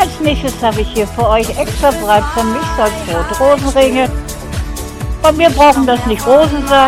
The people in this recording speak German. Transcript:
Als nächstes habe ich hier für euch extra breit von Michsalzrot Rosenringe. Bei mir brauchen das nicht Rosen sein.